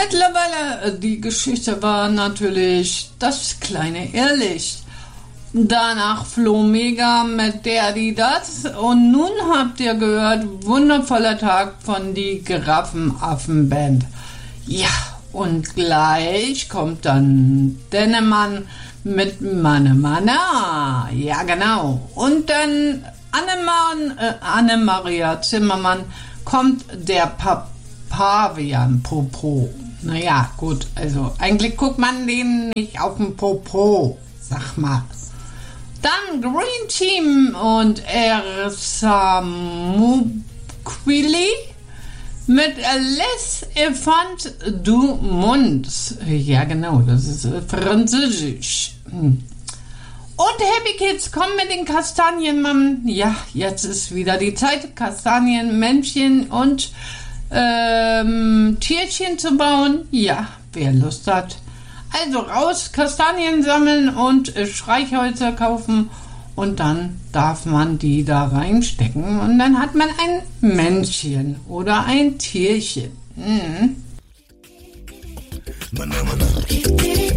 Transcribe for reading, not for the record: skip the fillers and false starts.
Mittlerweile, die Geschichte war natürlich das kleine Irrlicht. Danach floh Mega mit der, die, das. Und nun habt ihr gehört, wundervoller Tag von die Giraffenaffenband. Ja, und gleich kommt dann Dennemann mit Manne. Ja, genau. Und dann Annemaria Zimmermann kommt der Pavian-Popo. Naja, gut, also eigentlich guckt man den nicht auf den Popo, sag mal. Dann Green Team und Ersa Mukwili mit Les Enfants du Monde. Ja, genau, das ist französisch. Und Happy Kids kommen mit den Kastanienmann. Ja, jetzt ist wieder die Zeit, Kastanien, Männchen und Tierchen zu bauen. Ja, wer Lust hat. Also raus, Kastanien sammeln und Streichhölzer kaufen und dann darf man die da reinstecken und dann hat man ein Männchen oder ein Tierchen.